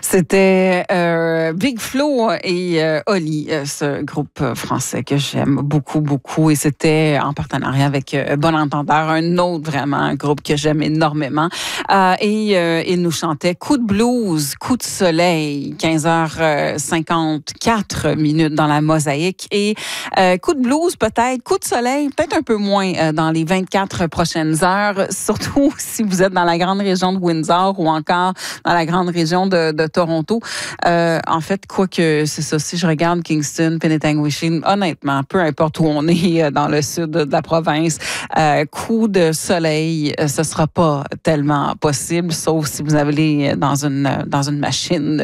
C'était Big Flo et Oli, ce groupe français que j'aime beaucoup, beaucoup. Et c'était en partenariat avec Bon Entendeur, un autre vraiment un groupe que j'aime énormément. Il nous chantait Coup de blues, coup de soleil, 15h54 minutes dans la mosaïque. Et coup de blues peut-être, coup de soleil peut-être un peu moins dans les 24 prochaines heures, surtout si vous êtes dans la grande région de Windsor ou encore dans la grande région de Toronto. En fait, quoique c'est ça, si je regarde Kingston, Penetanguishene, honnêtement, peu importe où on est dans le sud de la province, coup de soleil, ce sera pas tellement possible, sauf si vous allez dans une machine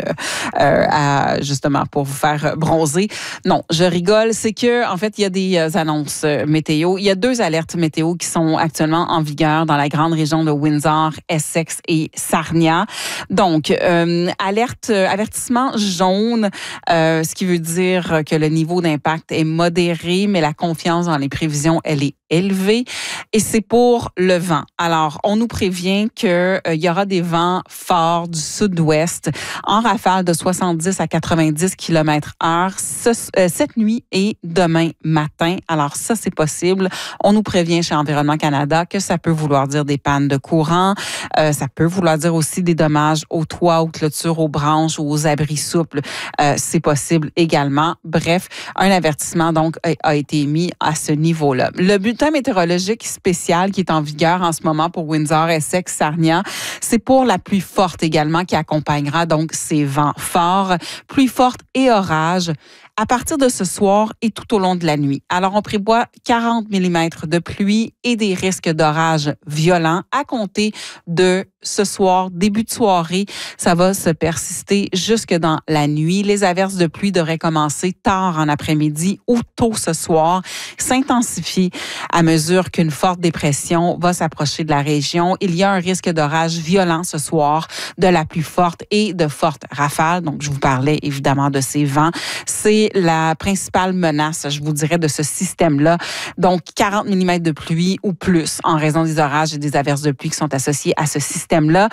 justement pour vous faire bronzer. Non, je rigole. C'est que en fait, il y a des annonces météo. Il y a 2 alertes météo qui sont actuellement en vigueur dans la grande région de Windsor, Essex et Sarnia. Donc, avertissement jaune, ce qui veut dire que le niveau d'impact est modéré, mais la confiance dans les prévisions, elle est élevée. Et c'est pour le vent. Alors, on nous prévient qu'il y aura des vents forts du sud-ouest en rafale de 70 à 90 km/h cette nuit et demain matin. Alors, ça, c'est possible. On nous prévient chez Environnement Canada que ça peut vouloir dire des pannes de courant. Ça peut vouloir dire aussi des dommages aux toits, aux clôtures, aux branches ou aux abris souples. C'est possible également. Bref, un avertissement donc a été émis à ce niveau-là. Le bulletin météorologique spécial qui est en vigueur en ce moment pour Windsor, Essex, Sarnia, c'est pour la pluie forte également qui accompagnera donc ces vents forts, pluie forte et orages à partir de ce soir et tout au long de la nuit. Alors, on prévoit 40 mm de pluie et des risques d'orages violents à compter de ce soir, début de soirée. Ça va se persister jusque dans la nuit. Les averses de pluie devraient commencer tard en après-midi ou tôt ce soir, s'intensifier à mesure qu'une forte dépression va s'approcher de la région. Il y a un risque d'orage violent ce soir, de la pluie forte et de fortes rafales. Donc, je vous parlais évidemment de ces vents. C'est la principale menace, je vous dirais, de ce système-là. Donc, 40 mm de pluie ou plus en raison des orages et des averses de pluie qui sont associés à ce système-là.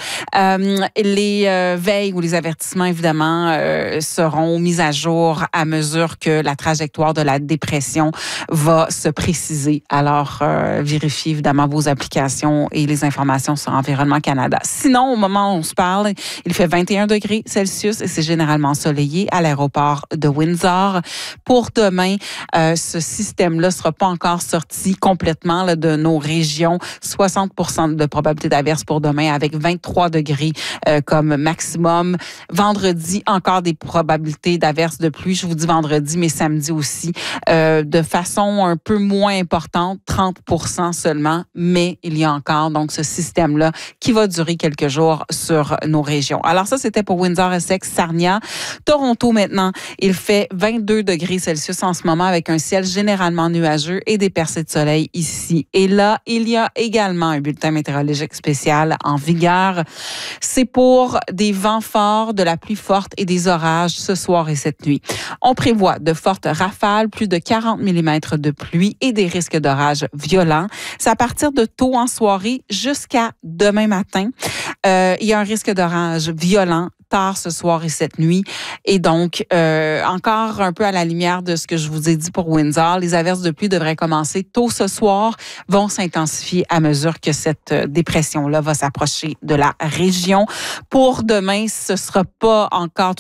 Les veilles ou les avertissements, évidemment, seront mis à jour à mesure que la trajectoire de la dépression va se préciser. Alors, vérifiez évidemment vos applications et les informations sur Environnement Canada. Sinon, au moment où on se parle, il fait 21 degrés Celsius et c'est généralement ensoleillé à l'aéroport de Windsor. Pour demain, ce système-là ne sera pas encore sorti complètement là, de nos régions. 60% de probabilité d'averse pour demain avec 23 degrés comme maximum. Vendredi, encore des probabilités d'averse de pluie. Je vous dis vendredi, mais samedi aussi. De façon un peu moins importante, 30% seulement, mais il y a encore donc ce système-là qui va durer quelques jours sur nos régions. Alors ça, c'était pour Windsor, Essex, Sarnia. Toronto maintenant, il fait 22 degrés Celsius en ce moment avec un ciel généralement nuageux et des percées de soleil ici. Et là, il y a également un bulletin météorologique spécial en vigueur. C'est pour des vents forts, de la pluie forte et des orages ce soir et cette nuit. On prévoit de fortes rafales, plus de 40 mm de pluie et des risques d'orages violents. C'est à partir de tôt en soirée jusqu'à demain matin. Il y a un risque d'orage violent tard ce soir et cette nuit. Et donc, encore un peu à la lumière de ce que je vous ai dit pour Windsor, les averses de pluie devraient commencer tôt ce soir, vont s'intensifier à mesure que cette dépression-là va s'approcher de la région. Pour demain, ce sera pas encore